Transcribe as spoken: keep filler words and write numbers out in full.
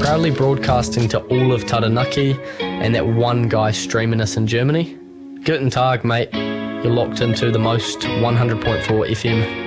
proudly broadcasting to all of Taranaki and that one guy streaming us in Germany. Guten Tag, mate. You're locked into the most one hundred point four F M